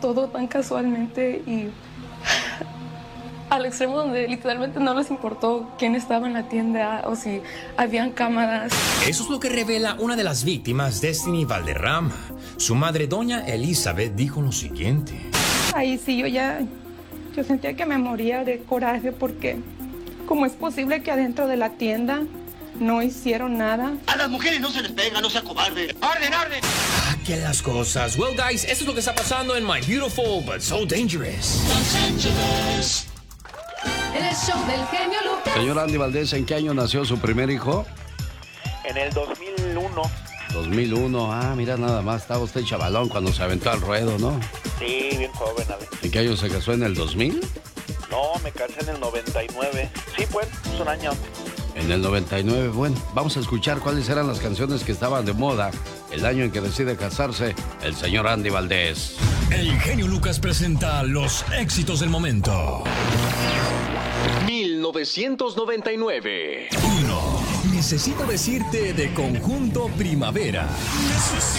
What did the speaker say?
todo tan casualmente y al extremo donde literalmente no les importó quién estaba en la tienda o si habían cámaras. Eso es lo que revela una de las víctimas, Destiny Valderrama. Su madre, doña Elizabeth, dijo lo siguiente. Ahí sí yo sentía que me moría de coraje porque ¿cómo es posible que adentro de la tienda no hicieron nada? A las mujeres no se les pega, no sea cobarde. ¡Orden, orden! Ah, qué las cosas. Well, guys, esto es lo que está pasando en My Beautiful But So Dangerous. Los Ángeles. El show del genio Lucas. Señor Andy Valdés, ¿en qué año nació su primer hijo? En el 2001. 2001. Ah, mira, nada más. Estaba usted chavalón cuando se aventó al ruedo, ¿no? Sí, bien joven, Alex. ¿En qué año se casó? ¿En el 2000? No, me casé en el 99. Sí, pues, es un año. En el 99. Bueno, vamos a escuchar cuáles eran las canciones que estaban de moda el año en que decide casarse el señor Andy Valdés. El genio Lucas presenta los éxitos del momento. 1999. 1. Necesito decirte de Conjunto Primavera.